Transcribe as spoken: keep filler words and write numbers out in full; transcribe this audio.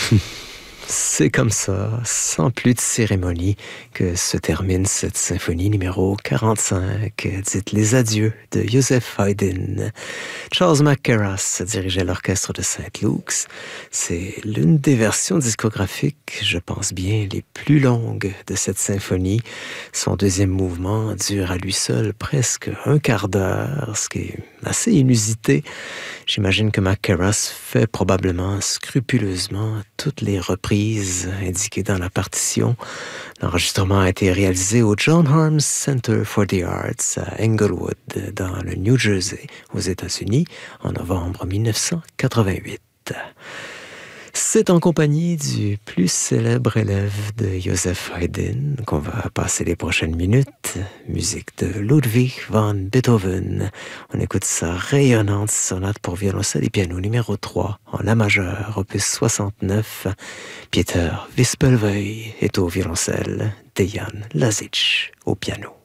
C'est comme ça, sans plus de cérémonie, que se termine cette symphonie numéro quarante-cinq, dite Les Adieux de Joseph Haydn. Charles McCarrass dirigeait l'orchestre de Saint Luke's. C'est l'une des versions discographiques, je pense bien, les plus longues de cette symphonie. Son deuxième mouvement dure à lui seul presque un quart d'heure, ce qui est assez inusité. J'imagine que McCarrass fait probablement scrupuleusement toutes les reprises indiquées dans la partition. L'enregistrement a été réalisé au John Harms Center for the Arts à Englewood, dans le New Jersey, aux États-Unis, en novembre mille neuf cent quatre-vingt-huit. C'est en compagnie du plus célèbre élève de Joseph Haydn qu'on va passer les prochaines minutes. Musique de Ludwig van Beethoven. On écoute sa rayonnante sonate pour violoncelle et piano numéro trois en la majeure, opus soixante-neuf. Pieter Wispelwey est au violoncelle, Dejan Lazic au piano.